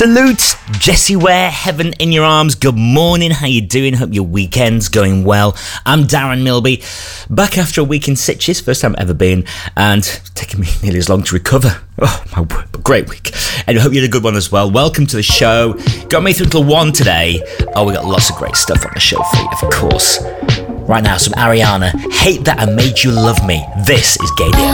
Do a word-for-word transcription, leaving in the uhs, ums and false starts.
Salute, Jessie Ware, Heaven in Your Arms. Good morning, how you doing? Hope your weekend's going well. I'm Darren Milby, back after a week in Sitges, first time I've ever been, and taking me nearly as long to recover. Oh, my word, but great week. And I hope you had a good one as well. Welcome to the show. Got me through till one today. Oh, we got lots of great stuff on the show for you, of course. Right now, some Ariana, Hate That I Made You Love Me. This is Gay Day.